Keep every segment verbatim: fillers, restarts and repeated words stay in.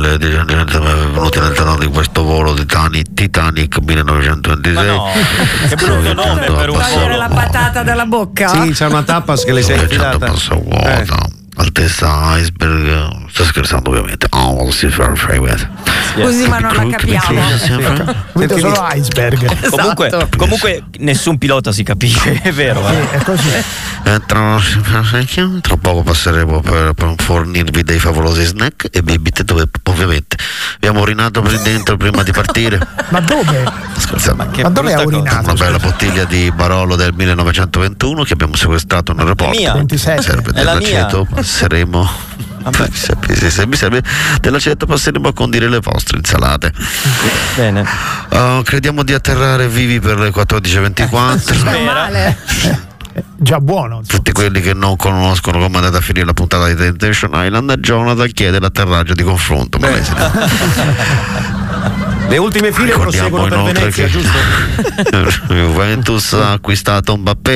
il dirigente mi è venuto in alternato di questo volo Titanic, Titanic millenovecentoventisei. Ma no, che brutto nome per un togliere la patata dalla bocca. Sì, c'è una tapas che le sei infilata. Passa vuota. Eh. Altezza iceberg, sto scherzando ovviamente. Oh, si fa Così ma non la capiamo. Vedo solo iceberg. Esatto. Comunque, comunque nessun pilota si capisce, è vero. Sì, Eh? è così. Eh, tra, tra poco passeremo per, per fornirvi dei favolosi snack e bibite dove ovviamente abbiamo urinato per dentro prima di partire. Ma dove? Scherzando. Ma che Ma dove ha brutta cosa. urinato? Una bella bottiglia di Barolo del millenovecentoventuno che abbiamo sequestrato in aeroporto. Mia. ventisette. Serve È la dell'aceto, passeremo. Vabbè. Se se mi serve dell'aceto, passeremo a condire le vostre insalate. Bene. Uh, crediamo di atterrare vivi per le quattordici e ventiquattro. Meno male. Eh, già buono. insomma. Tutti quelli che non conoscono come è andata a finire la puntata di Temptation Island, Jonathan chiede l'atterraggio di confronto. Ma lei se ne- Le ultime file proseguono per inoltre Venezia, che giusto? Juventus ha acquistato Mbappé.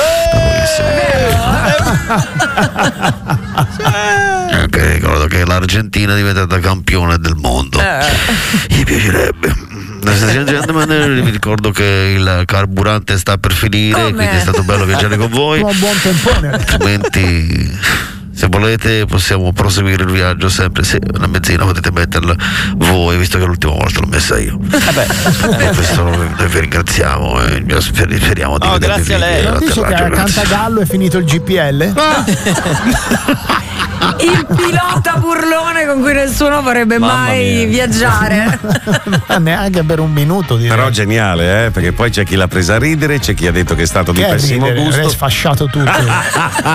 Anche ricordo che l'Argentina è diventata campione del mondo. Mi piacerebbe. Vi ricordo che il carburante sta per finire, Come? quindi è stato bello viaggiare con voi. Un buon tempone. Altrimenti, se volete, possiamo proseguire il viaggio sempre. Se una benzina potete metterla voi, visto che l'ultima volta l'ho messa io. Vabbè. E questo noi vi ringraziamo e speriamo di No, vedervi grazie a lei. vivi Non dice che a all'atterraggio, grazie. Cantagallo è finito il G P L? Il pilota burlone con cui nessuno vorrebbe Mamma mai mia. viaggiare. Ma neanche per un minuto, direi. Però geniale, eh? Perché poi c'è chi l'ha presa a ridere, c'è chi ha detto che è stato di Che è pessimo ridere, gusto. avrei sfasciato tutto.